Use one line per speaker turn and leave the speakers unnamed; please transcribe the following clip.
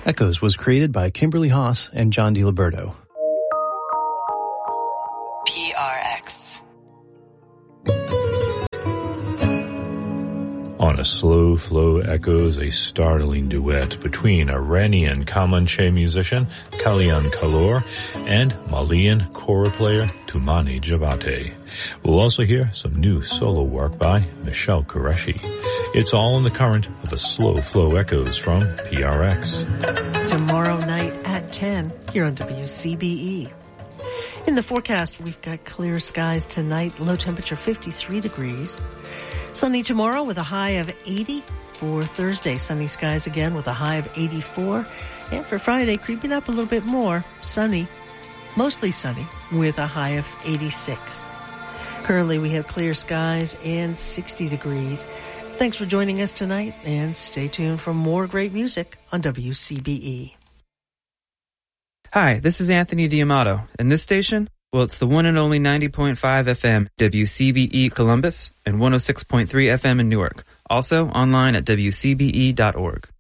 Echoes was created by Kimberly Haas and John DiLiberto.
PRX.
On a slow flow echoes a startling duet between Iranian Kamanche musician Kalyan Kalor and Malian kora player Toumani Jabate. We'll also hear some new solo work by Michelle Qureshi. It's all in the current of the slow flow echoes from PRX.
Tomorrow night at 10 here on WCBE. In the forecast, we've got clear skies tonight, low temperature 53 degrees. Sunny tomorrow with a high of 80. For Thursday, sunny skies again with a high of 84. And for Friday, creeping up a little bit more, sunny, mostly sunny, with a high of 86. Currently, we have clear skies and 60 degrees. Thanks for joining us tonight, and stay tuned for more great music on WCBE.
Hi, this is Anthony D'Amato, and this station, well, it's the one and only 90.5 FM WCBE Columbus and 106.3 FM in Newark. Also online at WCBE.org.